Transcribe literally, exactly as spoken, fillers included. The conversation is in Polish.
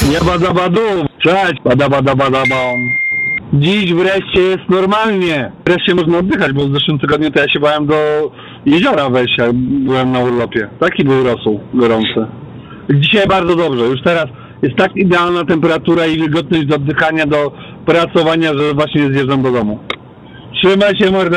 Nie badabadu, cześć, badabadabadabam. Dziś wreszcie jest normalnie. Wreszcie można oddychać, bo w zeszłym tygodniu to ja się bałem do jeziora wejść, jak byłem na urlopie. Taki był rosół gorący. Dzisiaj bardzo dobrze, już teraz jest tak idealna temperatura i wilgotność do oddychania, do pracowania, że właśnie zjeżdżam do domu. Trzymaj się, morda.